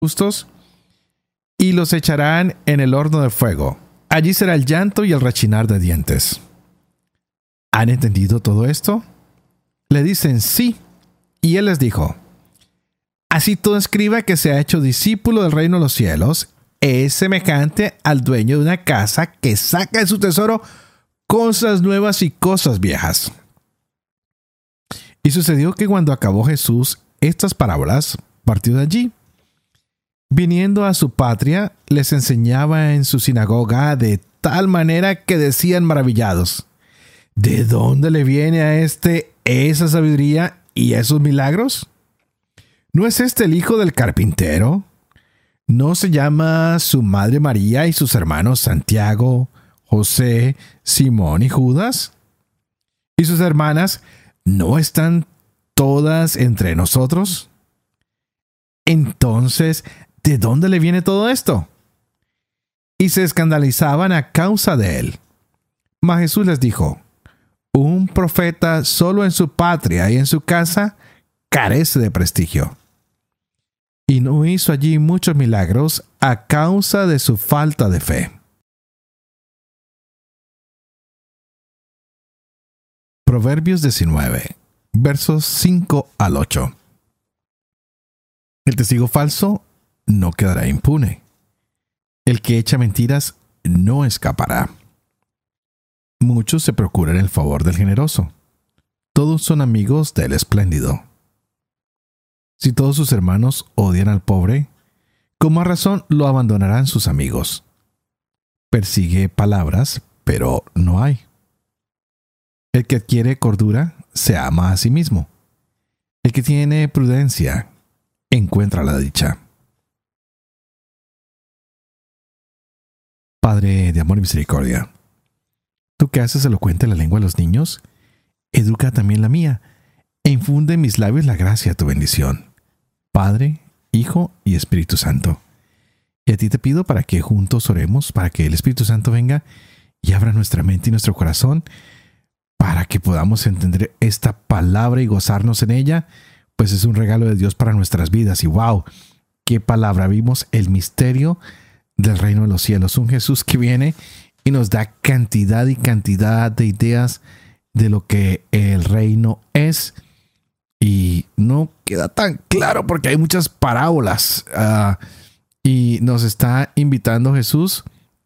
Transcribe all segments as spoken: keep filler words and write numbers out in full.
justos y los echarán en el horno de fuego. Allí será el llanto y el rechinar de dientes. ¿Han entendido todo esto? Le dicen sí, y él les dijo: así todo escriba que se ha hecho discípulo del reino de los cielos es semejante al dueño de una casa que saca de su tesoro cosas nuevas y cosas viejas. Y sucedió que cuando acabó Jesús estas parábolas, partió de allí. Viniendo a su patria, les enseñaba en su sinagoga de tal manera que decían maravillados: ¿de dónde le viene a este esa sabiduría y esos milagros? ¿No es este el hijo del carpintero? ¿No se llama su madre María y sus hermanos Santiago, José, Simón y Judas? ¿Y sus hermanas no están todas entre nosotros? Entonces, ¿de dónde le viene todo esto? Y se escandalizaban a causa de él. Mas Jesús les dijo: un profeta solo en su patria y en su casa carece de prestigio. Y no hizo allí muchos milagros a causa de su falta de fe. Proverbios diecinueve, versos cinco al ocho. El testigo falso no quedará impune. El que echa mentiras no escapará. Muchos se procuran el favor del generoso. Todos son amigos del espléndido. Si todos sus hermanos odian al pobre, ¿con más razón lo abandonarán sus amigos? Persigue palabras, pero no hay. El que adquiere cordura se ama a sí mismo. El que tiene prudencia encuentra la dicha. Padre de amor y misericordia, tú que haces elocuente la lengua de los niños, educa también la mía, e infunde en mis labios la gracia de tu bendición. Padre, Hijo y Espíritu Santo. Y a ti te pido para que juntos oremos, para que el Espíritu Santo venga y abra nuestra mente y nuestro corazón, para que podamos entender esta palabra y gozarnos en ella, pues es un regalo de Dios para nuestras vidas. Y wow, qué palabra. Vimos el misterio del reino de los cielos. Un Jesús que viene y nos da cantidad y cantidad de ideas de lo que el reino es. Y no queda tan claro porque hay muchas parábolas. Uh, y nos está invitando Jesús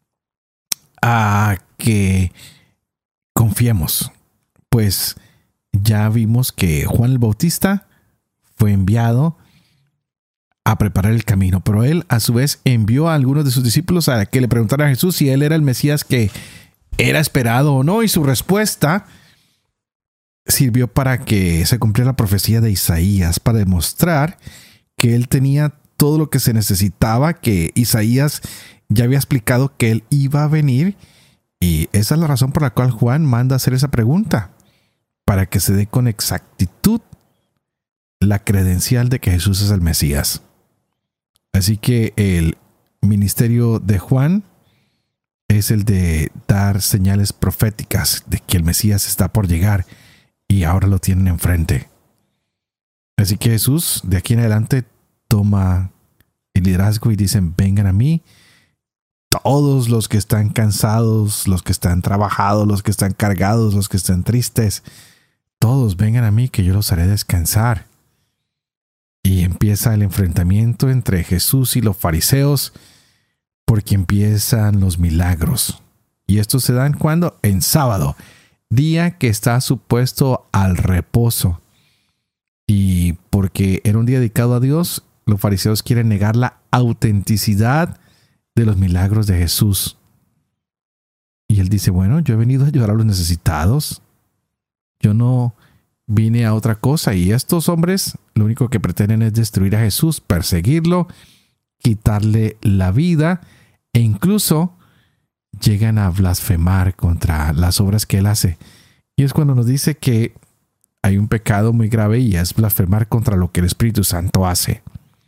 a que confiemos. Pues ya vimos que Juan el Bautista fue enviado a preparar el camino, pero él a su vez envió a algunos de sus discípulos a que le preguntaran a Jesús si él era el Mesías que era esperado o no, y su respuesta sirvió para que se cumpliera la profecía de Isaías, para demostrar que él tenía todo lo que se necesitaba, que Isaías ya había explicado que él iba a venir, y esa es la razón por la cual Juan manda hacer esa pregunta, para que se dé con exactitud la credencial de que Jesús es el Mesías. Así que el ministerio de Juan es el de dar señales proféticas de que el Mesías está por llegar y ahora lo tienen enfrente. Así que Jesús de aquí en adelante toma el liderazgo y dicen: vengan a mí todos los que están cansados, los que están trabajados, los que están cargados, los que están tristes. Todos vengan a mí que yo los haré descansar. Y empieza el enfrentamiento entre Jesús y los fariseos, porque empiezan los milagros. Y estos se dan ¿cuándo? En sábado, día que está supuesto al reposo. Y porque era un día dedicado a Dios, los fariseos quieren negar la autenticidad de los milagros de Jesús. Y él dice: bueno, yo he venido a ayudar a los necesitados. Yo no vine a otra cosa. Y estos hombres lo único que pretenden es destruir a Jesús, perseguirlo, quitarle la vida, e incluso llegan a blasfemar contra las obras que él hace. Y es cuando nos dice que hay un pecado muy grave y es blasfemar contra lo que el Espíritu Santo hace.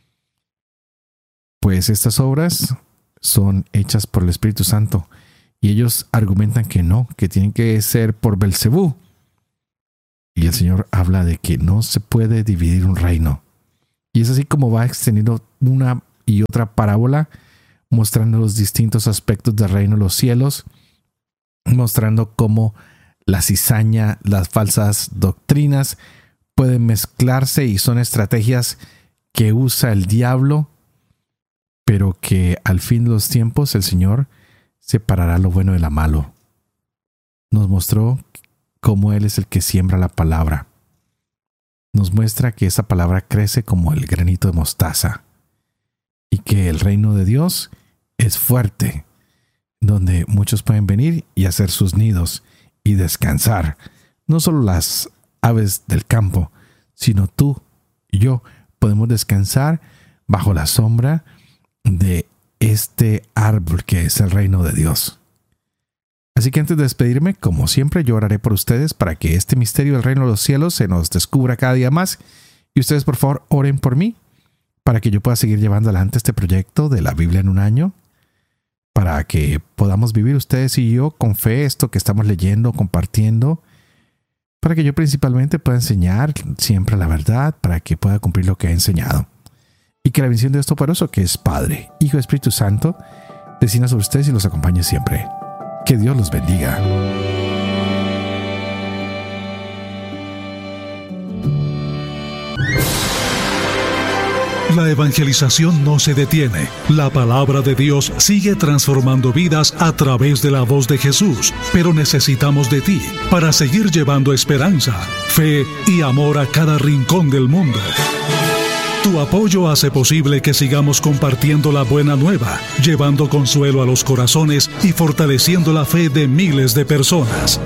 Pues estas obras son hechas por el Espíritu Santo y ellos argumentan que no, que tienen que ser por Belcebú. Y el Señor habla de que no se puede dividir un reino. Y es así como va extendiendo una y otra parábola mostrando los distintos aspectos del reino de los cielos, mostrando cómo la cizaña, las falsas doctrinas pueden mezclarse y son estrategias que usa el diablo, pero que al fin de los tiempos el Señor separará lo bueno de lo malo. Nos mostró cómo Él es el que siembra la palabra. Nos muestra que esa palabra crece como el granito de mostaza y que el reino de Dios es fuerte, donde muchos pueden venir y hacer sus nidos y descansar. No solo las aves del campo, sino tú y yo podemos descansar bajo la sombra de este árbol que es el reino de Dios. Así que antes de despedirme, como siempre, yo oraré por ustedes para que este misterio del reino de los cielos se nos descubra cada día más. Y ustedes, por favor, oren por mí para que yo pueda seguir llevando adelante este proyecto de la Biblia en un año, para que podamos vivir ustedes y yo con fe esto que estamos leyendo, compartiendo, para que yo principalmente pueda enseñar siempre la verdad, para que pueda cumplir lo que he enseñado. Y que la bendición de Dios Todopoderoso, que es Padre, Hijo y Espíritu Santo, descienda sobre ustedes y los acompañe siempre. Que Dios los bendiga. La evangelización no se detiene. La palabra de Dios sigue transformando vidas a través de la voz de Jesús. Pero necesitamos de ti para seguir llevando esperanza, fe y amor a cada rincón del mundo. Tu apoyo hace posible que sigamos compartiendo la buena nueva, llevando consuelo a los corazones y fortaleciendo la fe de miles de personas.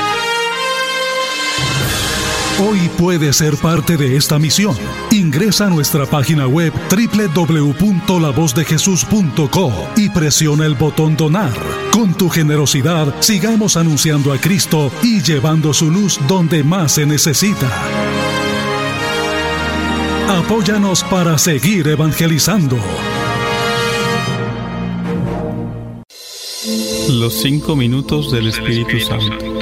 Hoy puedes ser parte de esta misión. Ingresa a nuestra página web doble u doble u doble u punto la voz de jesús punto co y presiona el botón Donar. Con tu generosidad, sigamos anunciando a Cristo y llevando su luz donde más se necesita. Apóyanos para seguir evangelizando. Los cinco minutos del Espíritu Santo.